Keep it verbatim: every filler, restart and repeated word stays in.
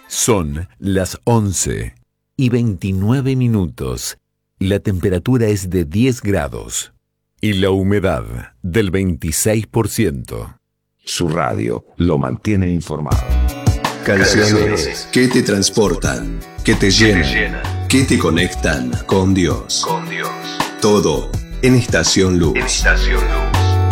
Son las once y veintinueve minutos. La temperatura es de diez grados y la humedad del veintiséis por ciento. Su radio lo mantiene informado. Canciones que te transportan, que te llenan, que te conectan con Dios. Con Dios. Todo en Estación Luz. En Estación Luz.